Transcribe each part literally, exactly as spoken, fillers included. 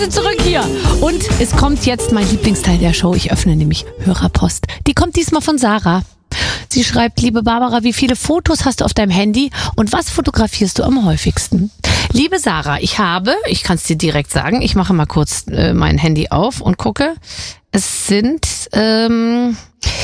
sind zurück hier. Und es kommt jetzt mein Lieblingsteil der Show. Ich öffne nämlich Hörerpost. Die kommt diesmal von Sarah. Sie schreibt, liebe Barbara, wie viele Fotos hast du auf deinem Handy und was fotografierst du am häufigsten? Liebe Sarah, ich habe, ich kann es dir direkt sagen, ich mache mal kurz äh, mein Handy auf und gucke. Es sind ähm,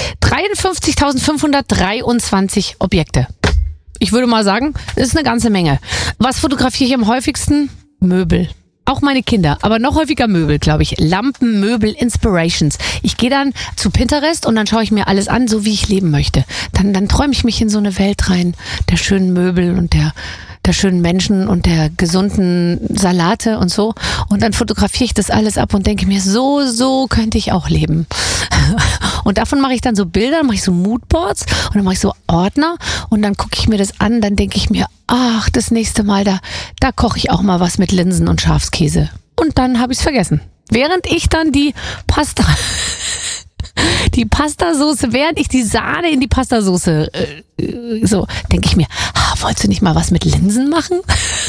dreiundfünfzigtausendfünfhundertdreiundzwanzig Objekte. Ich würde mal sagen, das ist eine ganze Menge. Was fotografiere ich am häufigsten? Möbel. Auch meine Kinder, aber noch häufiger Möbel, glaube ich. Lampen, Möbel, Inspirations. Ich gehe dann zu Pinterest und dann schaue ich mir alles an, so wie ich leben möchte. Dann, dann träume ich mich in so eine Welt rein, der schönen Möbel und der, der schönen Menschen und der gesunden Salate und so. Und dann fotografiere ich das alles ab und denke mir, so, so könnte ich auch leben. Und davon mache ich dann so Bilder, mache ich so Moodboards und dann mache ich so Ordner und dann gucke ich mir das an, dann denke ich mir, ach, das nächste Mal, da, da koche ich auch mal was mit Linsen und Schafskäse. Und dann habe ich es vergessen. Während ich dann die Pasta, die Pastasoße, während ich die Sahne in die Pastasoße, äh, so, denke ich mir, ah, wolltest du nicht mal was mit Linsen machen?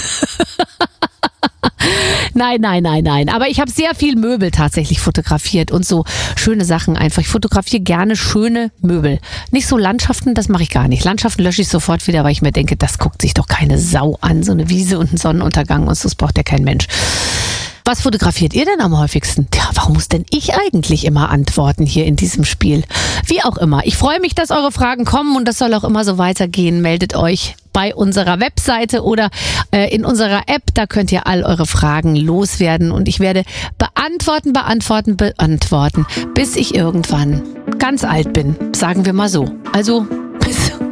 Nein, nein, nein, nein. Aber ich habe sehr viel Möbel tatsächlich fotografiert und so schöne Sachen einfach. Ich fotografiere gerne schöne Möbel. Nicht so Landschaften, das mache ich gar nicht. Landschaften lösche ich sofort wieder, weil ich mir denke, das guckt sich doch keine Sau an. So eine Wiese und ein Sonnenuntergang und so, das braucht ja kein Mensch. Was fotografiert ihr denn am häufigsten? Tja, warum muss denn ich eigentlich immer antworten hier in diesem Spiel? Wie auch immer. Ich freue mich, dass eure Fragen kommen und das soll auch immer so weitergehen. Meldet euch bei unserer Webseite oder äh, in unserer App. Da könnt ihr all eure Fragen loswerden und ich werde beantworten, beantworten, beantworten, bis ich irgendwann ganz alt bin. Sagen wir mal so. Also